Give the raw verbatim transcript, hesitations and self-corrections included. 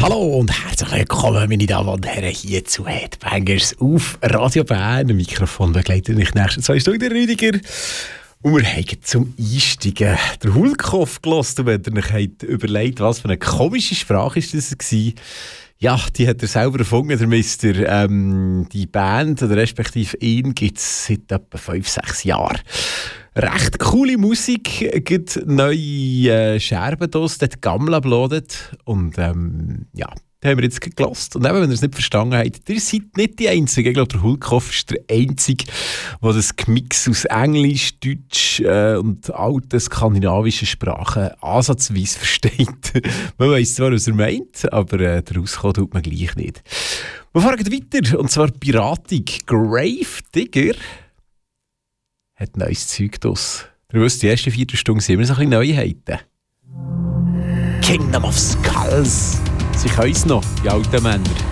Hallo und herzlich willkommen, meine Damen und Herren, hier zu Headbangers auf Radio Bern. Ein Mikrofon begleitet mich nächsten zwei Stunden, Rüdiger. Und wir haben zum Einsteigen den Hulkhoff gehört. Und wenn ihr euch habt überlegt, was für eine komische Sprache ist das war, ja, die hat er selber erfunden, der Mister. Ähm, die Band, oder respektive ihn, gibt es seit etwa fünf, sechs Jahren. Recht coole Musik, gibt neue äh, Scherben draus, dort Gammel abladet. Und ähm, ja, da haben wir jetzt gehört. Und eben, wenn ihr es nicht verstanden habt, ihr seid nicht die Einzigen. Ich glaube, der Hulkhoff ist der Einzige, der das Mix aus Englisch, Deutsch äh, und alten skandinavischen Sprachen ansatzweise versteht. Man weiss zwar, was er meint, aber äh, rauskommen tut man gleich nicht. Wir fahren weiter, und zwar Piratung. Grave Digger hat neues Zeug draus. Ihr wisst, die erste vierte Stunde sind immer so ein bisschen Neuheiten. Kingdom of Skulls. Sie können es noch, die alten Männer.